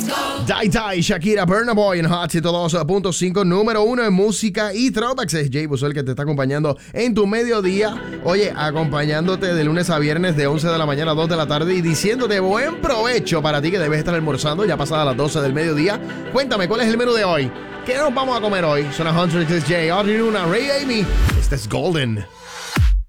Die Die, Shakira, Burna Boy en Hot 102.5, número 1 en música y throwbacks. Es Jay Busol que te está acompañando en tu mediodía. Oye, acompañándote de lunes a viernes de 11 de la mañana a 2 de la tarde y diciéndote buen provecho para ti que debes estar almorzando ya pasadas las 12 del mediodía. Cuéntame, ¿cuál es el menú de hoy? ¿Qué nos vamos a comer hoy? Suena Hunter, Jay, Audrey Luna, Ray Amy. Este es Golden.